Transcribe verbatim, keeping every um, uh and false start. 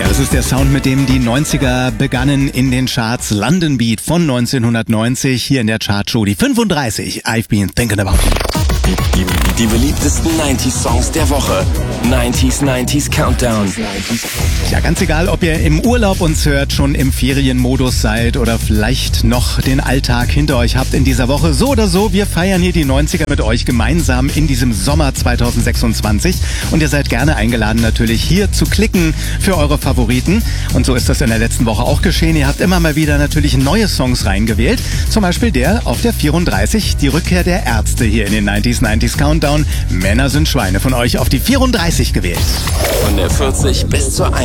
Ja, das ist der Sound, mit dem die neunziger begannen in den Charts. London Beat von neunzehnhundertneunzig, hier in der Chartshow die fünfunddreißig. I've been thinking about you. Die, die, die beliebtesten neunziger-Songs der Woche. neunziger neunziger Countdown. Ja, ganz egal, ob ihr im Urlaub uns hört, schon im Ferienmodus seid oder vielleicht noch den Alltag hinter euch habt in dieser Woche. So oder so, wir feiern hier die neunziger mit euch gemeinsam in diesem Sommer zweitausendsechsundzwanzig. Und ihr seid gerne eingeladen, natürlich hier zu klicken für eure Favoriten. Und so ist das in der letzten Woche auch geschehen. Ihr habt immer mal wieder natürlich neue Songs reingewählt. Zum Beispiel der auf der vierunddreißig, die Rückkehr der Ärzte hier in den neunziger neunziger Countdown. Männer sind Schweine von euch auf die vierunddreißig gewählt. Von der vierzig bis zur